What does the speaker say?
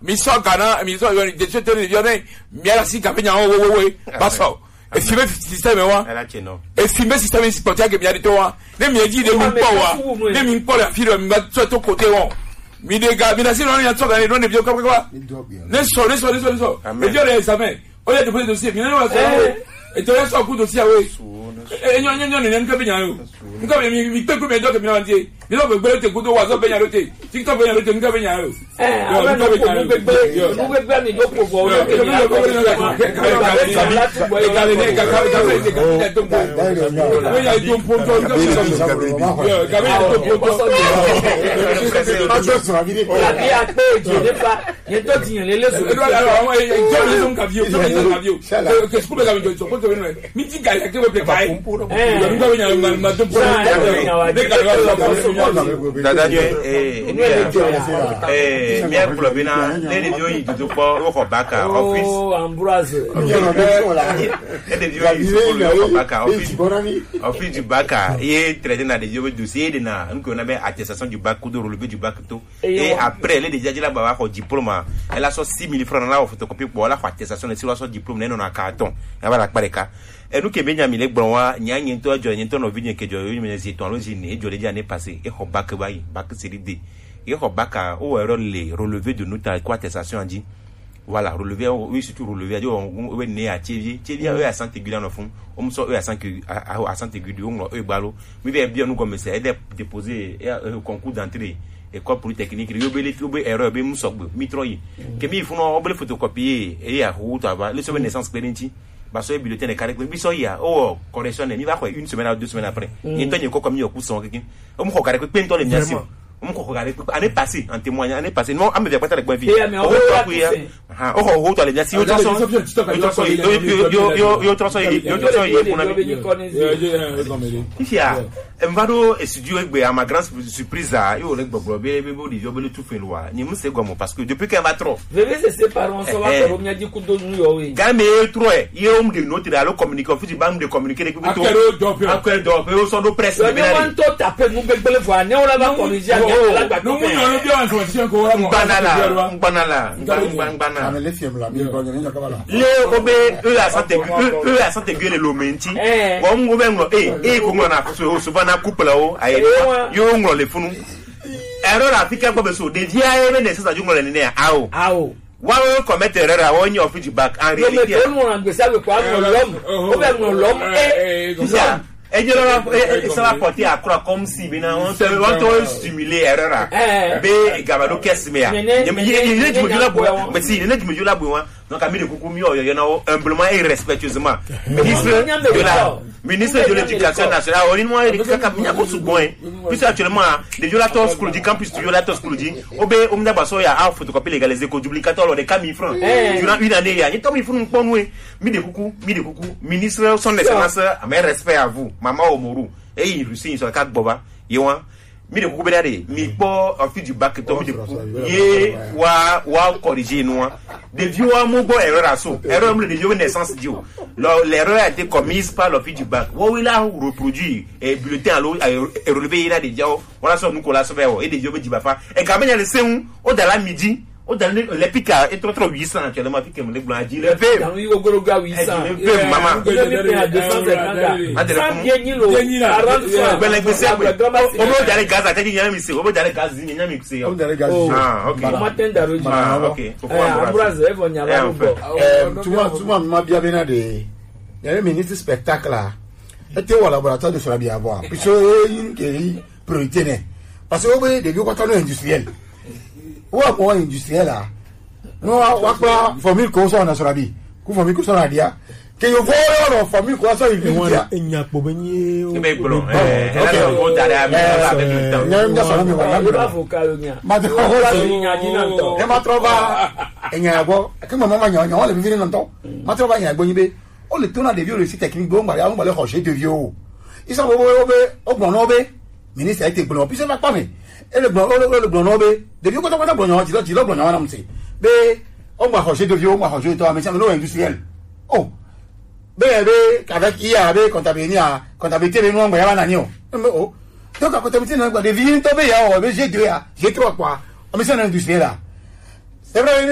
mi so Ghana mi so yo de chete ni yo ne mi ala si ka penya we baso efime system wa efime system si portia ke mi ade to wa ne mi eji de mi po wa ne mi po la fi do mi ba to kote won mi de ga mi na si no ya to ga ni no ne bi o ka ne so e jo le examen o ye de pose dossier mi na wa so e to ya so ku dossier we enyo ne nka penya yo nka mi pe ku me do ke mi na ntie mi no gbe te ku do wa so penya lo te TikTok penya lo te nka penya yo aba no ko gbe ni do ko bo yo ke ni Mia Plovina, Lady Joy to for Baka office. Oh, Ambrose. Office du Baka, et traité dans des yeux du Sédina, qu'on avait attestation du bac ou de relevé du bac tout. Et après, les déjà là-bas au diplôme, elle a soit 6 000 francs là, au photocopie pour la attestation de son diplôme, non, en carton. Elle va la pareka. Et nous qui Benjamin les Blancs, n'y a rien toi, joignent ton opinion que je me dis, ton logine, et je l'ai dit l'année passée, et au bac, bac série D. Et au bac, au les relevés de notre attestation, on dit, voilà, relevé, oui, surtout relevé, on est né à Thierry, eux à Saint-Aiguille en fond, on sort eux à Saint-Aiguille, on eux ballot, mais bien nous comme c'est déposer au concours d'entrée. École polytechnique, il y a des erreurs, il y a des mitroïs. Que mi font on photocopier et à route avant le semaine naissance pléniti. Parce que le bulletin est carré, mais ça y a, oh, correction, il va une semaine ou 2 semaines après. Il y a un comme il y a un coup sans quelqu'un. On me regarde que peine dans les nations. On me regarde année passée, en témoignage, année passée. Non, on me dit pas avec quoi vivre. Oh, les nations, yo Mvado studio à ma grande surprise à yo le gbogbo be di yo be tout fait loi ni mu se gomo parce que depuis qu'elle va trop veve se séparons ça va faire on a dit coup de nous yo oui game trop yo me de noter à le communiquer fi banque de communiquer avec tout encore do yo so do presse mais on to taper nous gbele voir ne on la va corriger la gba nous on bien en situation ko banala mais les films là mi ko nyanya kabala le obe eux à santé gueule le menti on mo be ngo ko ngona so bana couple là o aye yo ngro le funu error afika gbo so de dia e be nese sa ju ngro le ne ao wa commettre error on your feedback and reality le mo ngbe sa be kwa l'homme o be ngro l'homme ça va porter à croire comme si bien on te stimuler erreur be gabado kesmea il est la bois mais si il est la bois donc ami de coucou mio yo na humblement et respectueusement ministre de l'éducation nationale on moi il ka kabnya ko subon puis actuellement les violateurs school du campus violateurs school dit obe omna baso ya a photocopie légalisé ko duplicateur de 4 000 francs durant une année ya ni to mi funu pon we mi de coucou ministre son excellence mais respect à vous maman Omoru et il rusine sur ka gboba yewan mi de coucou bedade mi po office du bac to mi de ye wa corriger nous de vieux mo bo erreur aso erreur de vieux naissance dio l'erreur a été commise par l'office du bac wo il a reproduit et bulletin à l'eau relevé il a déjà on a so nous ko la so et de vieux di bafa et quand même il le seun au dans la midi au dans les pica et trop 800 actuellement puis que me le blanc dire le paix dans yo goroga 800 maman on va aller gaz à tête nyami c'est on va aller gaz nyami c'est OK Ambroise Evo nyala bo tu ma bien bena de il y a un ministre spectacle là était au laboratoire de Solabi avoir puis une qui priorité né parce que au début quand on est industriel wa ko industriel là no wa pa formule ko so na Solabi ku formule ko so na dia que yo voyo famille ko so il dia enya po benye o be blo o dare a avec le temps nya so mi wa ba vocal nya ma de ko nya dinanto e ma trova enya go ke mama nya nya wala bi vini nanto ma trova nya go nyibe o le tona de vieux le site technique bo ngba ya ngba le rocher de vieux isa bo o gbon no be ministre été gbon puis c'est pas mais et le gbon no be de vieux ko to gbon no ti lo gbon no na mse be o ngba rocher de vieux o ngba rocher to mais c'est no industriel oh bebe avec IA be comptabilité be no ngba ya na ni o oh donc à comptabilité no ngba de vieux to be ya o be j'ai 3 quoi o mais c'est un industriel là c'est vrai